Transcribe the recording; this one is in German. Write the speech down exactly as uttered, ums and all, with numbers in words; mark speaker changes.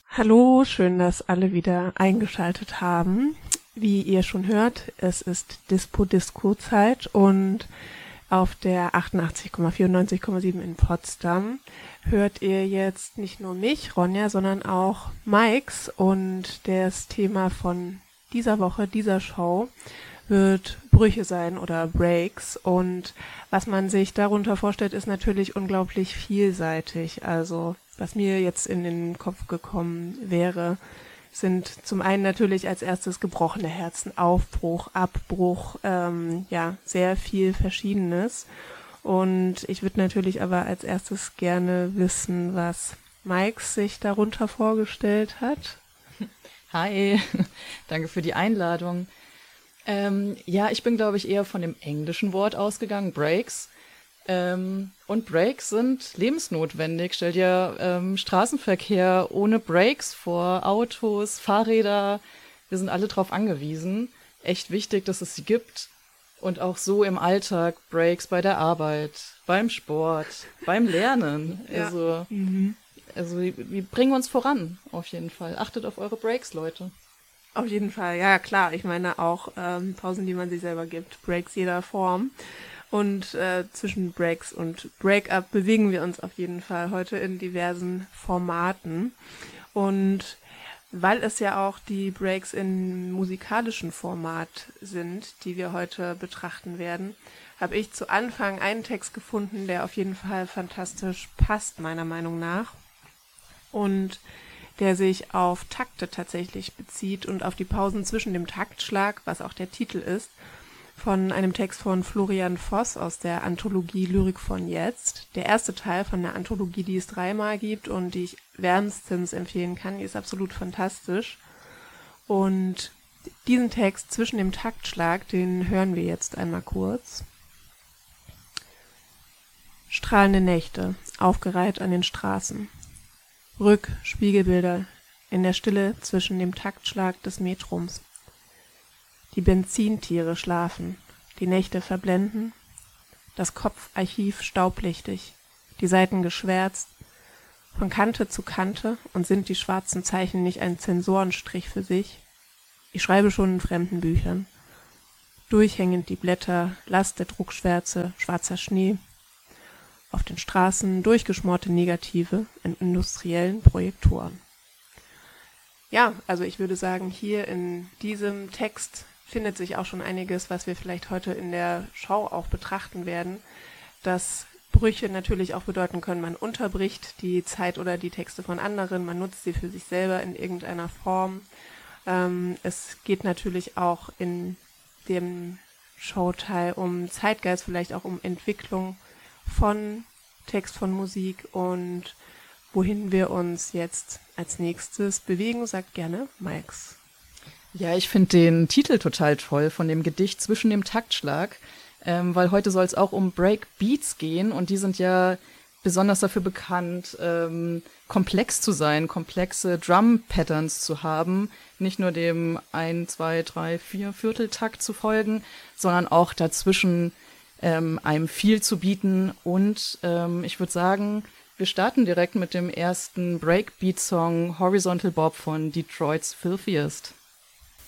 Speaker 1: Hallo, schön, dass alle wieder eingeschaltet haben. Wie ihr schon hört, es ist Dispo-Disco-Zeit und auf der achtundachtzig Komma vierundneunzig Komma sieben in Potsdam hört ihr jetzt nicht nur mich, Ronja, sondern auch Mikes, und das Thema von dieser Woche, dieser Show, wird Brüche sein oder Breaks, und was man sich darunter vorstellt, ist natürlich unglaublich vielseitig. Also was mir jetzt in den Kopf gekommen wäre, sind zum einen natürlich als erstes gebrochene Herzen, Aufbruch, Abbruch, ähm, ja, sehr viel Verschiedenes. Und ich würde natürlich aber als erstes gerne wissen, was Mike sich darunter vorgestellt hat.
Speaker 2: Hi, danke für die Einladung. Ähm, ja, ich bin, glaube ich, eher von dem englischen Wort ausgegangen, Breaks. Ähm, und Breaks sind lebensnotwendig. Stell dir ähm, Straßenverkehr ohne Breaks vor, Autos, Fahrräder. Wir sind alle drauf angewiesen. Echt wichtig, dass es sie gibt. Und auch so im Alltag Breaks bei der Arbeit, beim Sport, beim Lernen.
Speaker 1: Ja.
Speaker 2: Also,
Speaker 1: Mhm.
Speaker 2: also wir, wir bringen uns voran, auf jeden Fall. Achtet auf eure Breaks, Leute.
Speaker 1: Auf jeden Fall, ja klar. Ich meine auch ähm, Pausen, die man sich selber gibt, Breaks jeder Form. Und äh, zwischen Breaks und Breakup bewegen wir uns auf jeden Fall heute in diversen Formaten. Und weil es ja auch die Breaks im musikalischen Format sind, die wir heute betrachten werden, habe ich zu Anfang einen Text gefunden, der auf jeden Fall fantastisch passt, meiner Meinung nach. Und der sich auf Takte tatsächlich bezieht und auf die Pausen zwischen dem Taktschlag, was auch der Titel ist, von einem Text von Florian Voss aus der Anthologie Lyrik von Jetzt. Der erste Teil von der Anthologie, die es dreimal gibt und die ich wärmstens empfehlen kann. Die ist absolut fantastisch. Und diesen Text zwischen dem Taktschlag, den hören wir jetzt einmal kurz. Strahlende Nächte, aufgereiht an den Straßen. Rückspiegelbilder in der Stille zwischen dem Taktschlag des Metrums. Die Benzintiere schlafen, die Nächte verblenden, das Kopfarchiv staublichtig, die Seiten geschwärzt, von Kante zu Kante, und sind die schwarzen Zeichen nicht ein Zensorenstrich für sich? Ich schreibe schon in fremden Büchern. Durchhängend die Blätter, Last der Druckschwärze, schwarzer Schnee. Auf den Straßen durchgeschmorte Negative in industriellen Projektoren. Ja, also ich würde sagen, hier in diesem Text findet sich auch schon einiges, was wir vielleicht heute in der Show auch betrachten werden, dass Brüche natürlich auch bedeuten können, man unterbricht die Zeit oder die Texte von anderen, man nutzt sie für sich selber in irgendeiner Form. Ähm, es geht natürlich auch in dem Showteil um Zeitgeist, vielleicht auch um Entwicklung von Text, von Musik, und wohin wir uns jetzt als nächstes bewegen, sagt gerne Mikes.
Speaker 2: Ja, ich finde den Titel total toll von dem Gedicht Zwischen dem Taktschlag, ähm, weil heute soll es auch um Breakbeats gehen, und die sind ja besonders dafür bekannt, ähm, komplex zu sein, komplexe Drum-Patterns zu haben, nicht nur dem ein, zwei, drei, vier Vierteltakt zu folgen, sondern auch dazwischen ähm, einem viel zu bieten. Und ähm, ich würde sagen, wir starten direkt mit dem ersten Breakbeat-Song Horizontal Bob von Detroit's Filthiest.